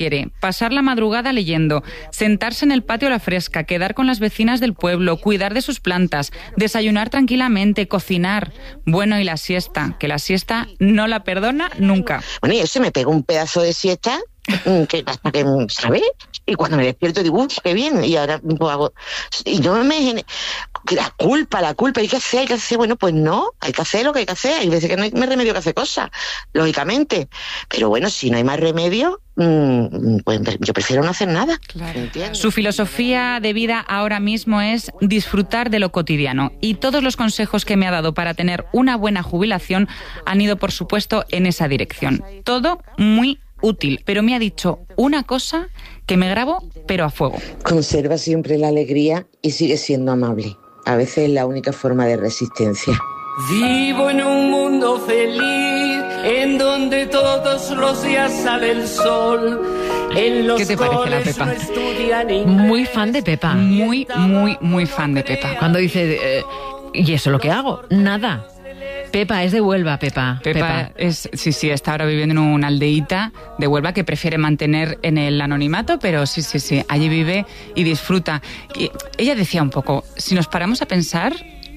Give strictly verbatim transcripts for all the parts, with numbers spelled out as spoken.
quiere pasar la madrugada leyendo, sentarse en el patio a la fresca, quedar con las vecinas del pueblo, cuidar de sus plantas, desayunar tranquilamente, cocinar. Bueno, y la siesta, que la siesta no la perdona nunca. Bueno, y eso me pego un pedazo de siesta, que hasta que, ¿sabes? Y cuando me despierto digo, uff, qué bien, y ahora pues, hago... Y no me... La culpa, la culpa, hay que hacer, hay que hacer, bueno, pues no, hay que hacer lo que hay que hacer, hay veces que no hay más remedio que hacer cosas, lógicamente, pero bueno, si no hay más remedio, mmm, pues yo prefiero no hacer nada. Claro. Su filosofía de vida ahora mismo es disfrutar de lo cotidiano, y todos los consejos que me ha dado para tener una buena jubilación han ido, por supuesto, en esa dirección. Todo muy útil, pero me ha dicho una cosa que me grabo, pero a fuego. Conserva siempre la alegría y sigue siendo amable. A veces es la única forma de resistencia. Vivo en un mundo feliz, en donde todos los días sale el sol. En los ¿Qué te parece la Pepa? No estudian inglés. Muy fan de Pepa. Muy, muy, muy fan de Pepa. Cuando dice, eh, ¿y eso es lo que hago? Nada. Pepa, es de Huelva, Pepa. Pepa, Pepa es, sí, sí, está ahora viviendo en una aldeíta de Huelva que prefiere mantener en el anonimato, pero sí, sí, sí, allí vive y disfruta. Y ella decía un poco, si nos paramos a pensar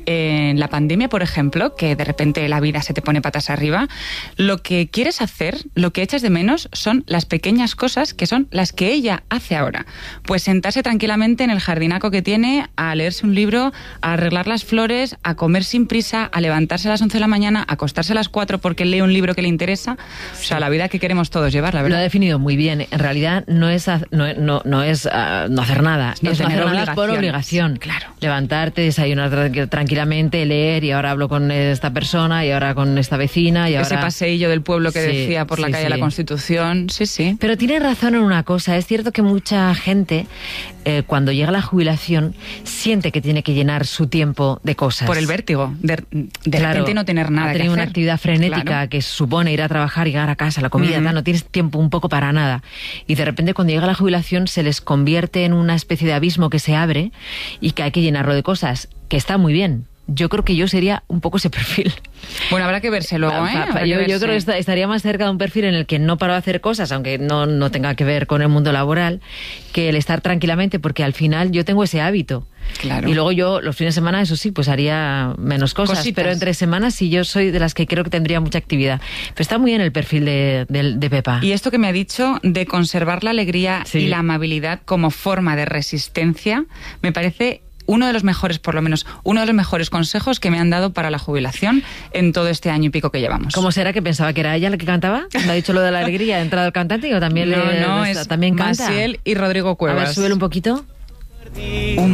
en la pandemia, por ejemplo, que de repente la vida se te pone patas arriba, lo que quieres hacer, lo que echas de menos son las pequeñas cosas que son las que ella hace ahora. Pues sentarse tranquilamente en el jardinaco que tiene, a leerse un libro, a arreglar las flores, a comer sin prisa, a levantarse a las once de la mañana, a acostarse a las cuatro porque lee un libro que le interesa. O sea, la vida que queremos todos llevar, la verdad. Lo ha definido muy bien. En realidad no es no, no, no es uh, no hacer nada, no es no hacer nada por obligaciones. obligación. Claro. Levantarte, desayunar tranquilamente, leer, y ahora hablo con esta persona, y ahora con esta vecina, y ahora... Ese paseillo del pueblo que sí, decía por la sí, calle sí. de la Constitución, sí, sí. Pero tiene razón en una cosa, es cierto que mucha gente, eh, cuando llega a la jubilación, siente que tiene que llenar su tiempo de cosas. Por el vértigo, de, de claro, repente no tener nada ha que tenido hacer. una actividad frenética, claro, que supone ir a trabajar y llegar a casa, la comida, uh-huh. tal, no tienes tiempo un poco para nada. Y de repente cuando llega la jubilación se les convierte en una especie de abismo que se abre y que hay que llenarlo de cosas, que está muy bien. Yo creo que yo sería un poco ese perfil. Bueno, habrá que verse luego, ¿eh? Pa, pa, que yo, verse. yo creo que estaría más cerca de un perfil en el que no paro de hacer cosas, aunque no, no tenga que ver con el mundo laboral, que el estar tranquilamente, porque al final yo tengo ese hábito. Claro. Y luego yo, los fines de semana, eso sí, pues haría menos cosas. Cositas. Pero entre semanas sí, yo soy de las que creo que tendría mucha actividad. Pero está muy bien el perfil de, de, de Pepa. Y esto que me ha dicho de conservar la alegría sí. y la amabilidad como forma de resistencia, me parece uno de los mejores, por lo menos, uno de los mejores consejos que me han dado para la jubilación en todo este año y pico que llevamos. ¿Cómo será que pensaba que era ella la que cantaba? ¿Me ha dicho lo de la alegría? ¿Ha entrado el cantante o también no, le, no, le, es también canta? Maciel y Rodrigo Cuevas. A ver, súbelo un poquito. Un